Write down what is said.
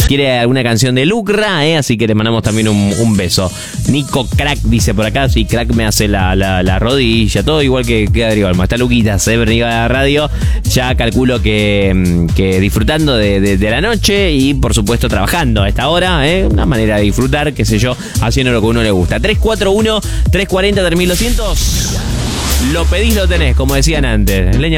quiere alguna canción de Lucra, así que le mandamos también un beso. Nico Crack dice por acá, sí, Crack me hace la rodilla, todo igual que Adri Olmo. Está Luquitas, venido a la radio, ya calculo que disfrutando de la noche y por supuesto trabajando a esta hora, una manera de disfrutar, qué sé yo, haciendo lo que a uno le gusta. 341-340-3200, lo pedís, lo tenés, como decían antes. Leña